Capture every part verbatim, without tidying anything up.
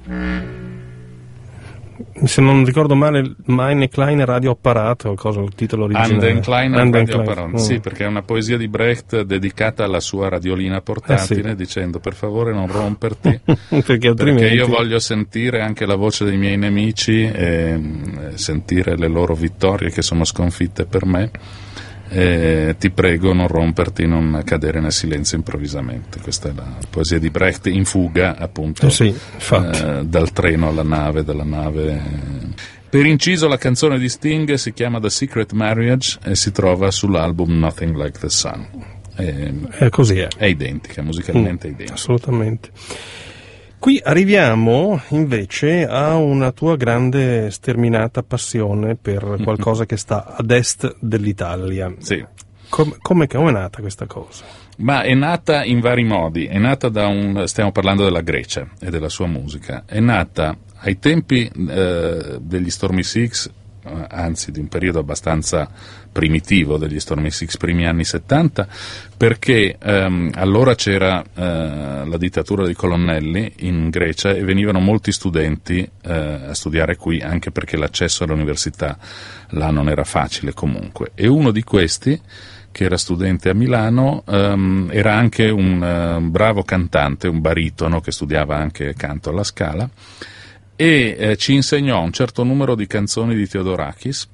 Se non ricordo male, Meine kleine Radioapparat, o cosa, il titolo originale. Einen kleinen Radioapparat, mm. Sì, perché è una poesia di Brecht dedicata alla sua radiolina portatile, eh sì. dicendo per favore non romperti, perché, altrimenti... perché io voglio sentire anche la voce dei miei nemici e sentire le loro vittorie che sono sconfitte per me. Eh, ti prego non romperti, non cadere nel silenzio improvvisamente. Questa è la poesia di Brecht in fuga appunto, eh sì, eh, dal treno alla nave, dalla nave. Per inciso la canzone di Sting si chiama The Secret Marriage e si trova sull'album Nothing Like the Sun. È, è così è. è identica, musicalmente mm, è identica. Assolutamente. Qui arriviamo invece a una tua grande sterminata passione per qualcosa che sta ad est dell'Italia. Sì. Com- come è nata questa cosa? Ma è nata in vari modi. È nata da un... stiamo parlando della Grecia e della sua musica. È nata ai tempi eh, degli Stormy Six, anzi di un periodo abbastanza primitivo degli Stormy Six, primi anni settanta, perché ehm, allora c'era eh, la dittatura dei colonnelli in Grecia e venivano molti studenti eh, a studiare qui, anche perché l'accesso all'università là non era facile comunque, e uno di questi, che era studente a Milano, ehm, era anche un uh, bravo cantante, un baritono che studiava anche canto alla Scala, e eh, ci insegnò un certo numero di canzoni di Theodorakis,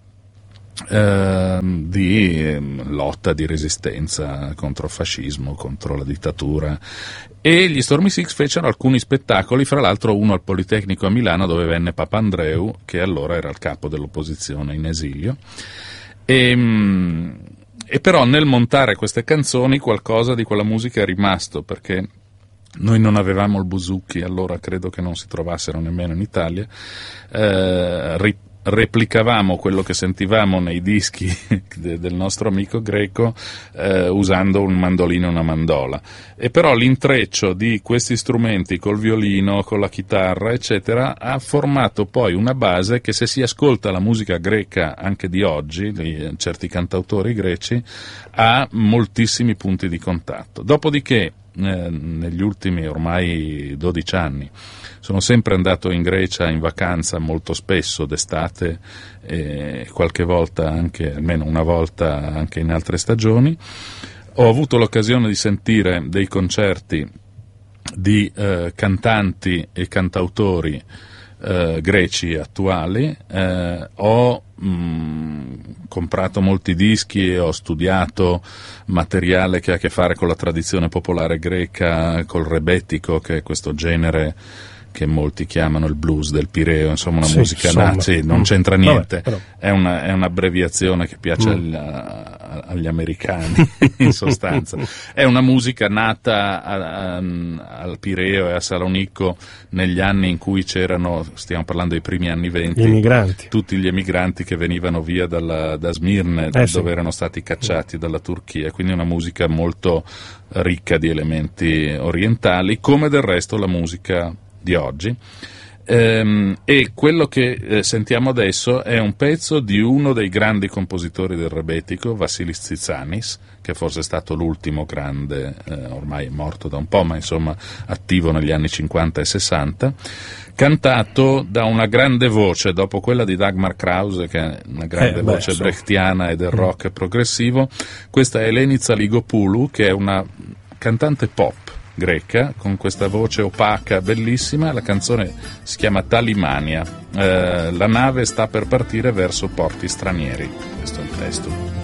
eh, di eh, lotta, di resistenza contro il fascismo, contro la dittatura, e gli Stormy Six fecero alcuni spettacoli, fra l'altro uno al Politecnico a Milano dove venne Papandreou, che allora era il capo dell'opposizione in esilio, e, mh, e però nel montare queste canzoni qualcosa di quella musica è rimasto, perché noi non avevamo il bouzouki, allora credo che non si trovassero nemmeno in Italia, eh, ri- replicavamo quello che sentivamo nei dischi de- del nostro amico greco eh, usando un mandolino e una mandola, e però l'intreccio di questi strumenti col violino, con la chitarra eccetera ha formato poi una base che, se si ascolta la musica greca anche di oggi, di certi cantautori greci, ha moltissimi punti di contatto. Dopodiché Eh, negli ultimi ormai dodici anni sono sempre andato in Grecia in vacanza molto spesso d'estate, e qualche volta anche, almeno una volta anche in altre stagioni. Ho avuto l'occasione di sentire dei concerti di eh, cantanti e cantautori eh, greci attuali, eh, ho mh, comprato molti dischi e ho studiato materiale che ha a che fare con la tradizione popolare greca, col rebetiko, che è questo genere che molti chiamano il blues del Pireo, insomma una sì, musica insomma. nazi, non c'entra niente. Vabbè, è, una, è un'abbreviazione che piace mm. agli, a, agli americani in sostanza. È una musica nata a, a, al Pireo e a Salonicco negli anni in cui c'erano, stiamo parlando dei primi anni venti, gli emigranti. tutti gli emigranti che venivano via dalla, da Smirne, eh, dove sì. erano stati cacciati dalla Turchia, quindi una musica molto ricca di elementi orientali, come del resto la musica di oggi. Ehm, e quello che eh, sentiamo adesso è un pezzo di uno dei grandi compositori del rebetiko, Vassilis Tsitsanis, che forse è stato l'ultimo grande, eh, ormai è morto da un po', ma insomma attivo negli anni cinquanta e sessanta, cantato da una grande voce, dopo quella di Dagmar Krause, che è una grande eh, voce beh, so. brechtiana e del rock mm. progressivo. Questa è Elenica Ligopoulou, che è una cantante pop greca con questa voce opaca bellissima. La canzone si chiama Talimania. Eh, la nave sta per partire verso porti stranieri, questo è il testo.